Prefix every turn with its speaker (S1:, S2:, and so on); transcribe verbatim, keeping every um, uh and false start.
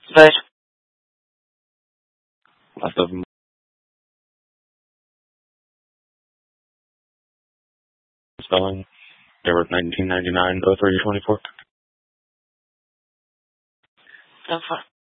S1: Good.
S2: Last of them. Spelling. There was nineteen ninety-nine oh three twenty-four.
S1: Go for it.